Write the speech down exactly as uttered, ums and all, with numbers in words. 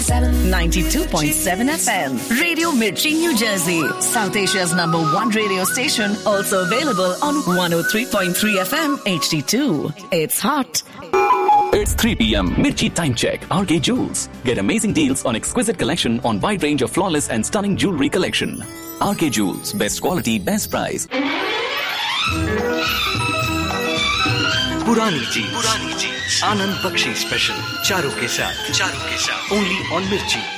ninety-two point seven F M. Radio Mirchi, New Jersey. South Asia's number one radio station. Also available on one oh three point three F M H D two. It's hot. It's three p.m. Mirchi Time Check. R K Jewels. Get amazing deals on exquisite collection on wide range of flawless and stunning jewelry collection. R K Jewels. Best quality, best price. पुरानी चीज पुरानी चीज आनंद Bakshi special चारों के साथ चारों के साथ ओनली ऑन मिर्ची